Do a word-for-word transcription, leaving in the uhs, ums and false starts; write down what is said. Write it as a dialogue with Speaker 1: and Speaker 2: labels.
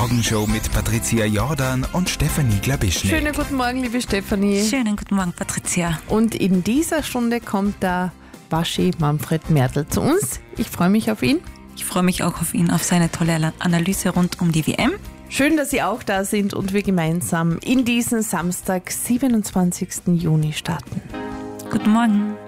Speaker 1: Morgenshow mit Patricia Jordan und Stefanie Glabischnik.
Speaker 2: Schönen guten Morgen, liebe Stefanie.
Speaker 3: Schönen guten Morgen, Patricia.
Speaker 2: Und in dieser Stunde kommt der Waschi Manfred Mertl zu uns. Ich freue mich auf ihn.
Speaker 3: Ich freue mich auch auf ihn, auf seine tolle Analyse rund um die W M.
Speaker 2: Schön, dass Sie auch da sind und wir gemeinsam in diesen Samstag, siebenundzwanzigsten Juni starten.
Speaker 3: Guten Morgen.